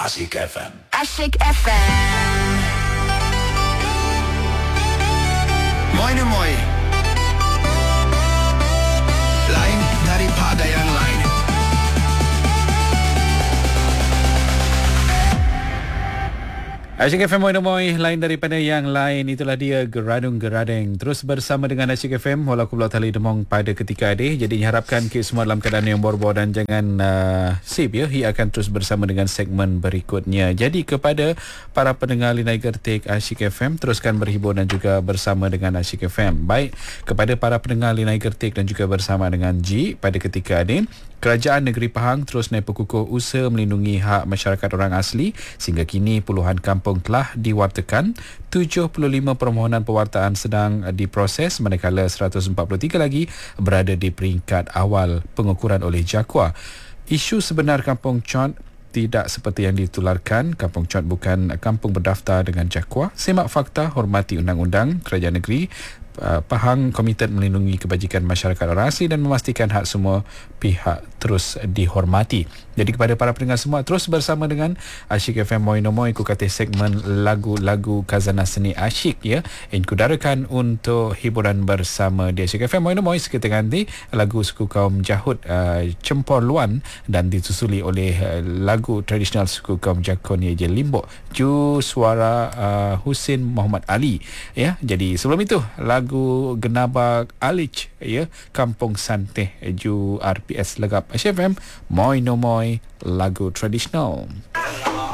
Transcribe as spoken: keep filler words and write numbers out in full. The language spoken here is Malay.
Asyik F M. Asyik F M. Moi ni moi. Lain daripada yang lain. Asyik F M, moi lain daripada yang lain. Itulah dia Geradung-Geradeng. Terus bersama dengan Asyik F M, walaupun Pulau Tali Demong pada ketika ini. Jadi harapkan kita semua dalam keadaan yang bor-bor dan jangan uh, sip ya. Ia akan terus bersama dengan segmen berikutnya. Jadi kepada para pendengar Linai Gertik Asyik F M, teruskan berhibur dan juga bersama dengan Asyik F M. Baik, kepada para pendengar Linai Gertik dan juga bersama dengan G pada ketika ini, Kerajaan Negeri Pahang terus naik pekukuh usaha melindungi hak masyarakat orang asli. Sehingga kini puluhan kampung telah diwartakan. tujuh puluh lima permohonan pewartaan sedang diproses, manakala seratus empat puluh tiga lagi berada di peringkat awal pengukuran oleh JAKUA. Isu sebenar Kampung Chot tidak seperti yang ditularkan. Kampung Chot bukan kampung berdaftar dengan JAKUA. Semak fakta, hormati undang-undang. Kerajaan Negeri Uh, Pahang komited melindungi kebajikan masyarakat orang asli dan memastikan hak semua pihak terus dihormati. Jadi kepada para pendengar semua, terus bersama dengan Asyik F M Moi No Moi, ku kata segmen lagu-lagu khazanah seni asyik ya, yang kudarakan untuk hiburan bersama di Asyik F M Moi No Moi. Seketika nanti lagu suku kaum Jahut uh, Cempor Luan dan disusuli oleh uh, lagu tradisional suku kaum Jakon iaitu Limbok Ju suara uh, Husin Muhammad Ali ya. Jadi sebelum itu lagu Genabak Alich ya, Kampung Santeh Ju R P S Legap Asyik F M Moi No Moi, lagu tradisional.